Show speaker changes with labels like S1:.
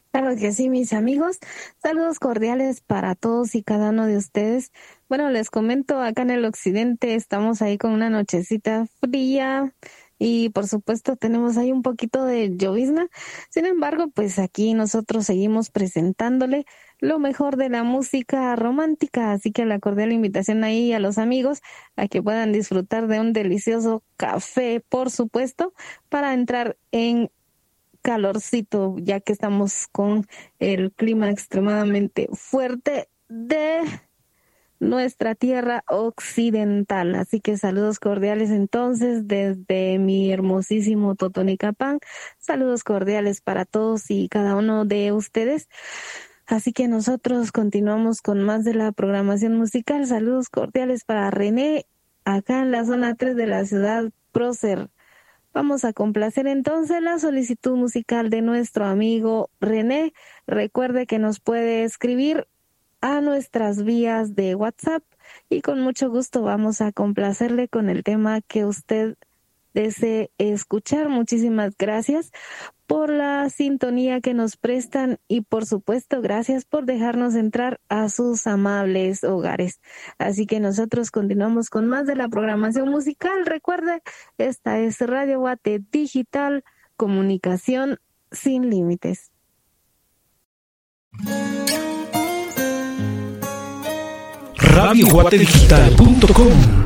S1: Claro que sí, mis amigos. Saludos cordiales para todos y cada uno de ustedes. Bueno, les comento, acá en el occidente estamos ahí con una nochecita fría y por supuesto tenemos ahí un poquito de llovizna. Sin embargo, pues aquí nosotros seguimos presentándole lo mejor de la música romántica, así que la cordial invitación ahí a los amigos a que puedan disfrutar de un delicioso café, por supuesto, para entrar en calorcito, ya que estamos con el clima extremadamente fuerte de nuestra tierra occidental. Así que saludos cordiales entonces desde mi hermosísimo Totonicapán. Saludos cordiales para todos y cada uno de ustedes. Así que nosotros continuamos con más de la programación musical. Saludos cordiales para René, acá en la zona 3 de la ciudad Prócer. Vamos a complacer entonces la solicitud musical de nuestro amigo René. Recuerde que nos puede escribir a nuestras vías de WhatsApp y con mucho gusto vamos a complacerle con el tema que usted desee escuchar. Muchísimas gracias por la sintonía que nos prestan y por supuesto gracias por dejarnos entrar a sus amables hogares. Así que nosotros continuamos con más de la programación musical. Recuerde, esta es Radio Guate Digital, comunicación sin límites.
S2: RadioGuateDigital.com